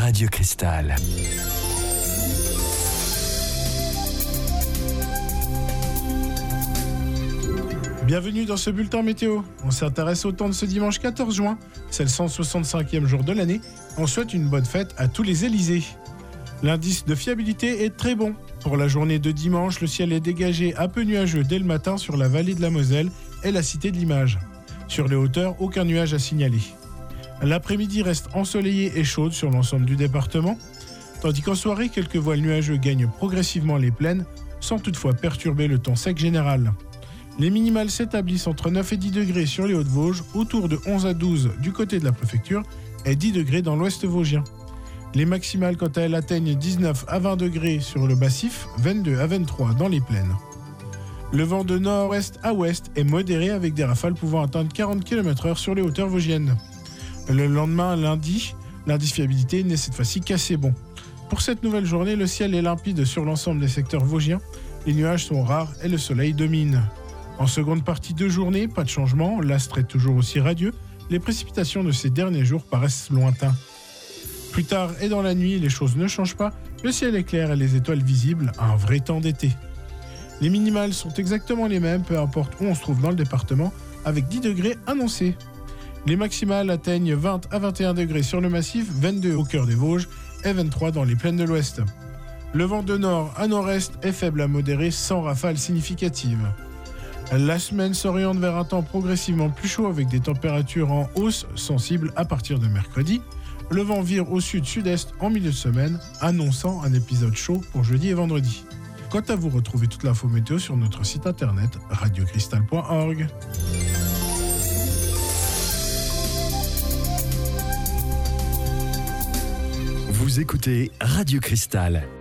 Radio Cristal. Bienvenue dans ce bulletin météo. On s'intéresse au temps de ce dimanche 14 juin. C'est le 165e jour de l'année. On souhaite une bonne fête à tous les Élysées. L'indice de fiabilité est très bon. Pour la journée de dimanche, le ciel est dégagé un peu nuageux dès le matin sur la vallée de la Moselle et la cité de l'Image. Sur les hauteurs, aucun nuage à signaler. L'après-midi reste ensoleillée et chaude sur l'ensemble du département, tandis qu'en soirée, quelques voiles nuageux gagnent progressivement les plaines, sans toutefois perturber le temps sec général. Les minimales s'établissent entre 9 et 10 degrés sur les Hauts-de-Vosges, autour de 11 à 12 du côté de la préfecture et 10 degrés dans l'ouest vosgien. Les maximales, quant à elles, atteignent 19 à 20 degrés sur le massif, 22 à 23 dans les plaines. Le vent de nord-ouest à ouest est modéré avec des rafales pouvant atteindre 40 km/h sur les hauteurs vosgiennes. Le lendemain, lundi, l'indice fiabilité n'est cette fois-ci qu'assez bon. Pour cette nouvelle journée, le ciel est limpide sur l'ensemble des secteurs vosgiens, les nuages sont rares et le soleil domine. En seconde partie de journée, pas de changement, l'astre est toujours aussi radieux, les précipitations de ces derniers jours paraissent lointains. Plus tard et dans la nuit, les choses ne changent pas, le ciel est clair et les étoiles visibles, un vrai temps d'été. Les minimales sont exactement les mêmes, peu importe où on se trouve dans le département, avec 10 degrés annoncés. Les maximales atteignent 20 à 21 degrés sur le massif, 22 au cœur des Vosges et 23 dans les plaines de l'Ouest. Le vent de nord à nord-est est faible à modéré, sans rafales significatives. La semaine s'oriente vers un temps progressivement plus chaud avec des températures en hausse sensibles à partir de mercredi. Le vent vire au sud-sud-est en milieu de semaine, annonçant un épisode chaud pour jeudi et vendredi. Quant à vous, retrouvez toute l'info météo sur notre site internet radiocristal.org. Vous écoutez Radio Cristal.